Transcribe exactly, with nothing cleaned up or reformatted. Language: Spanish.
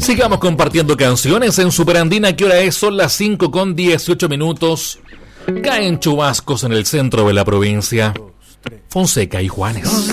Sigamos compartiendo canciones en Superandina. ¿Qué hora es? Son las cinco con dieciocho minutos. Caen chubascos en el centro de la provincia. Fonseca y Juanes.